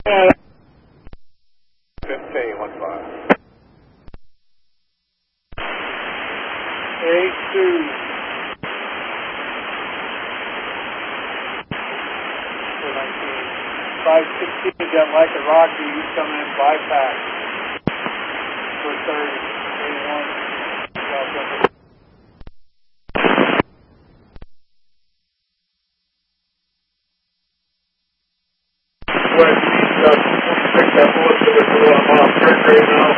15, 1-5. 8-2. 516, got Mike and Rocky, he's coming in 5-pack. For 30, 81. West, picked up a little bit of I'm off track right now.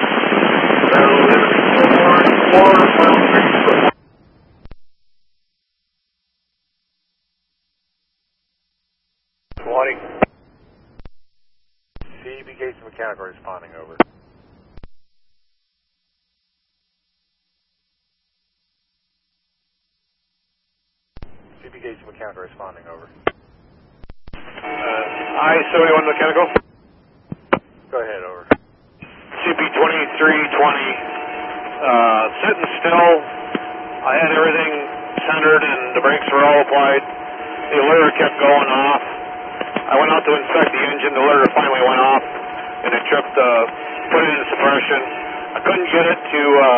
CB Gates Mechanical responding over. CB Gates Mechanical responding over. I-71 Mechanical. Go ahead, over. CP 2320, sitting still. I had everything centered and the brakes were all applied. The alerter kept going off. I went out to inspect the engine, the alerter finally went off, and it tripped, put it in suppression. I couldn't get it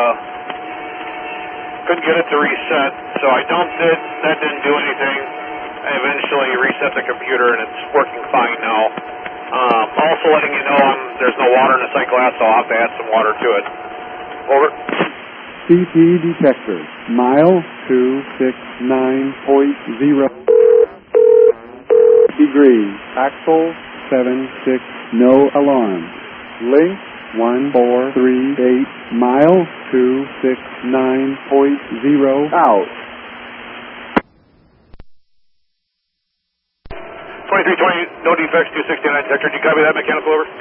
to reset, so I dumped it. That didn't do anything. I eventually reset the computer, and it's working fine now. Also letting you know there's no water in the sight glass, so I'll have to add some water to it. Over. CP detector, mile 269.0 degrees, axle 76, no alarm. Link 1438, mile 269.0 out. 2320, no defects, 269 detector. Did you copy that, mechanical, over?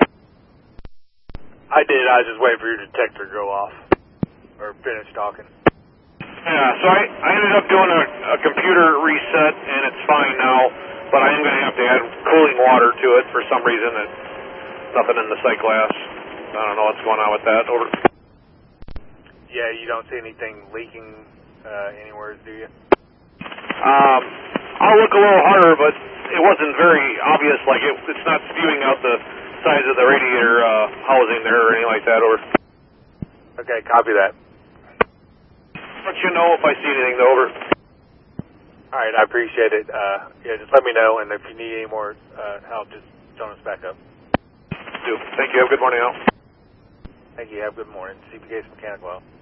I did, I was just waiting for your detector to go off. Or finish talking. Yeah, so I ended up doing a computer reset, and it's fine now, but I am going to have to add cooling water to it for some reason. Nothing in the sight glass. I don't know what's going on with that. Over. Yeah, you don't see anything leaking anywhere, do you? I'll look a little harder, but it wasn't very obvious. Like it's not spewing out the size of the radiator housing there or anything like that. Over. Okay, copy that. Let you know if I see anything, though. Over. All right, I appreciate it. Yeah, just let me know, and if you need any more help, just phone us back up. Do. Thank you. Have a good morning, Al. Thank you. Have a good morning. CP Gates Mechanical.